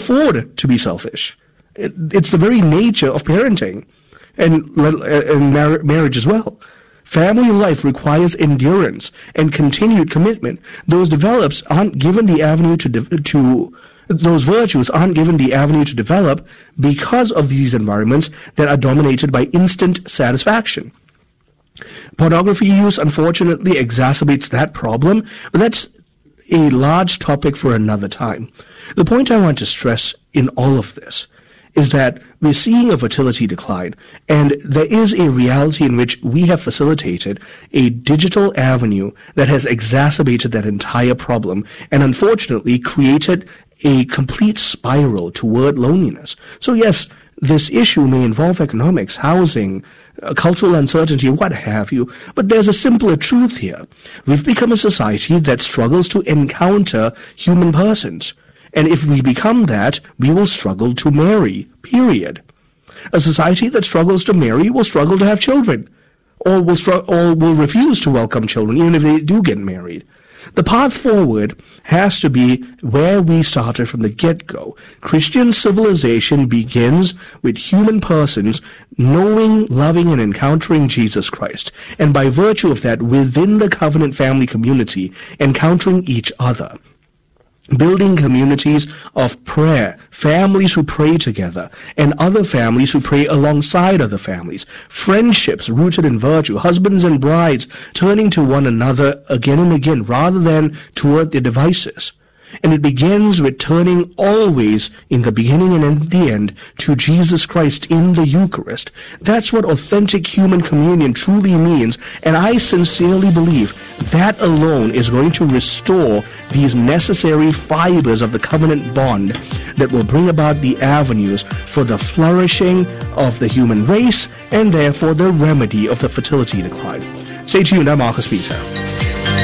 afford to be selfish. It's the very nature of parenting and marriage as well. Family life requires endurance and continued commitment. Those virtues aren't given the avenue to develop because of these environments that are dominated by instant satisfaction. Pornography use, unfortunately, exacerbates that problem, but that's a large topic for another time. The point I want to stress in all of this is that we're seeing a fertility decline, and there is a reality in which we have facilitated a digital avenue that has exacerbated that entire problem and unfortunately created a complete spiral toward loneliness. So yes, this issue may involve economics, housing, cultural uncertainty, what have you, but there's a simpler truth here. We've become a society that struggles to encounter human persons. And if we become that, we will struggle to marry, period. A society that struggles to marry will struggle to have children, or will refuse to welcome children, even if they do get married. The path forward has to be where we started from the get-go. Christian civilization begins with human persons knowing, loving, and encountering Jesus Christ, and by virtue of that, within the covenant family community, encountering each other. Building communities of prayer, families who pray together, and other families who pray alongside other families, friendships rooted in virtue, husbands and brides turning to one another again and again rather than toward their devices. And it begins with turning always in the beginning and in the end to Jesus Christ in the Eucharist. That's what authentic human communion truly means, and I sincerely believe that alone is going to restore these necessary fibers of the covenant bond that will bring about the avenues for the flourishing of the human race and therefore the remedy of the fertility decline. Stay tuned, I'm Marcus Peter.